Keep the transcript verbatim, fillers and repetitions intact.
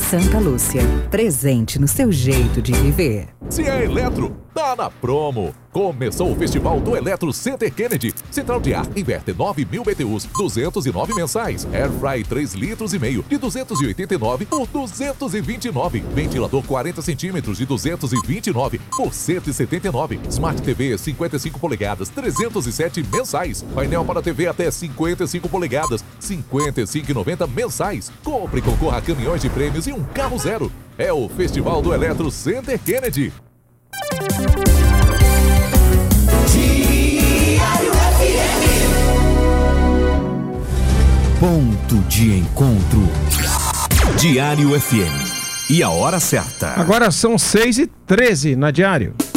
Santa Lúcia, presente no seu jeito de viver. Se é eletro, tá na promo. Começou o Festival do Eletro Center Kennedy. Central de ar inverter nove mil B T Us, duzentos e nove mensais. Airfry três litros e meio de duzentos e oitenta e nove por duzentos e vinte e nove. Ventilador quarenta centímetros de duzentos e vinte e nove por cento e setenta e nove. Smart T V cinquenta e cinco polegadas, trezentos e sete mensais. Painel para T V até cinquenta e cinco polegadas, cinquenta e cinco reais e noventa centavos mensais. Compre e concorra a caminhões de prêmios e um carro zero. É o Festival do Eletro Center Kennedy. Diário F M. Ponto de encontro. Diário F M. E a hora certa. Agora são seis e treze na Diário.